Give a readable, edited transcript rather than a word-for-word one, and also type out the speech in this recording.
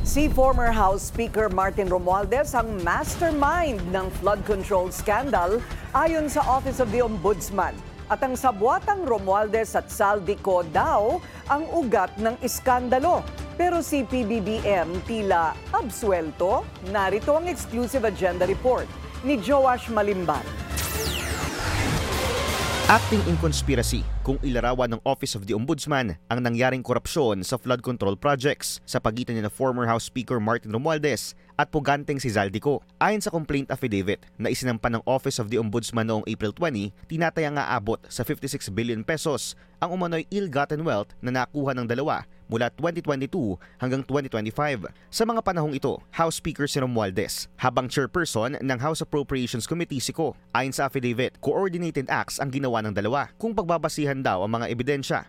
Si former House Speaker Martin Romualdez ang mastermind ng flood control scandal ayon sa Office of the Ombudsman. At ang sabwatang Romualdez at Saldico daw ang ugat ng iskandalo. Pero si PBBM tila absuelto. Narito ang exclusive agenda report ni Joash Malimban. Acting in conspiracy kung ilarawan ng Office of the Ombudsman ang nangyaring korupsyon sa flood control projects sa pagitan ni na former House Speaker Martin Romualdez at puganteng si Zaldico. Ayon sa complaint affidavit na isinampan ng Office of the Ombudsman noong April 20, tinatayang aabot sa 56 billion pesos ang umano'y ill-gotten wealth na nakuha ng dalawa mula 2022 hanggang 2025. Sa mga panahong ito, House Speaker si Romualdez, habang chairperson ng House Appropriations Committee si Ko. Ayon sa affidavit, coordinated acts ang ginawa ng dalawa kung pagbabasihan daw ang mga ebidensya.